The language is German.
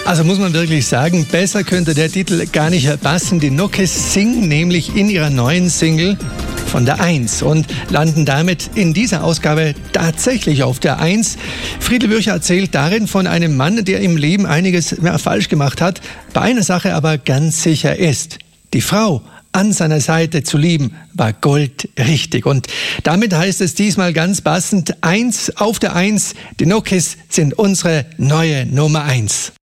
Also muss man wirklich sagen, besser könnte der Titel gar nicht passen. Die Nokes singen nämlich in ihrer neuen Single von der 1 und landen damit in dieser Ausgabe tatsächlich auf der 1. Friedel Bürcher erzählt darin von einem Mann, der im Leben einiges falsch gemacht hat, bei einer Sache aber ganz sicher ist: Die Frau an seiner Seite zu lieben, war goldrichtig. Und damit heißt es diesmal ganz passend: 1 auf der 1. Die Nokes sind unsere neue Nummer 1.